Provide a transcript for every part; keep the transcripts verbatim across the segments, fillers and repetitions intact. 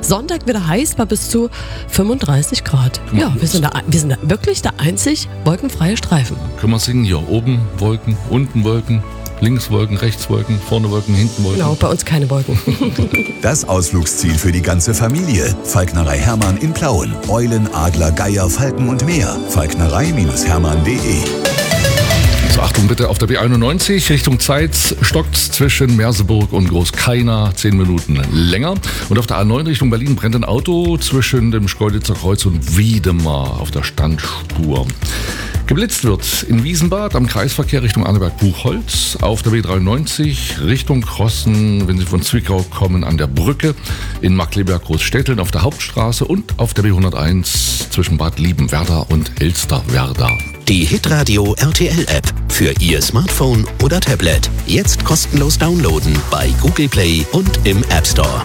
Sonntag wieder heiß bei bis zu fünfunddreißig Grad. Ja, wir sind, da, wir sind da wirklich der einzig wolkenfreie Streifen. Können wir singen hier? Oben Wolken, unten Wolken, links Wolken, rechts Wolken, vorne Wolken, hinten Wolken. Genau, bei uns keine Wolken. Das Ausflugsziel für die ganze Familie. Falknerei Hermann in Plauen. Eulen, Adler, Geier, Falken und mehr. falknerei Hermann punkt de. So, Achtung bitte, auf der B einundneunzig Richtung Zeitz stockt's zwischen Merseburg und Großkeina zehn Minuten länger. Und auf der A neun Richtung Berlin brennt ein Auto zwischen dem Schkeuditzer Kreuz und Wiedemar auf der Standspur. Geblitzt wird in Wiesenbad am Kreisverkehr Richtung Arneberg-Buchholz, auf der B dreiundneunzig Richtung Krossen, wenn Sie von Zwickau kommen, an der Brücke, in Markkleeberg-Großstädteln auf der Hauptstraße und auf der B hunderteins zwischen Bad Liebenwerda und Elsterwerda. Die Hitradio R T L-App für Ihr Smartphone oder Tablet. Jetzt kostenlos downloaden bei Google Play und im App Store.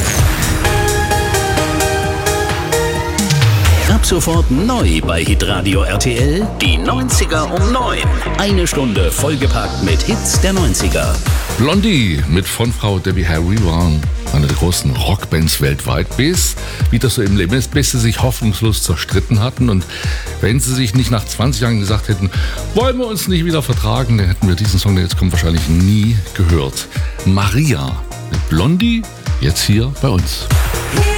Ab sofort neu bei Hitradio R T L, die neunziger um neun. Eine Stunde vollgepackt mit Hits der neunziger. Blondie mit Frontfrau Debbie Harry waren eine der großen Rockbands weltweit, bis, wie das so im Leben ist, bis sie sich hoffnungslos zerstritten hatten. Und wenn sie sich nicht nach zwanzig Jahren gesagt hätten, wollen wir uns nicht wieder vertragen, dann hätten wir diesen Song, der jetzt kommt, wahrscheinlich nie gehört. Maria mit Blondie, jetzt hier bei uns.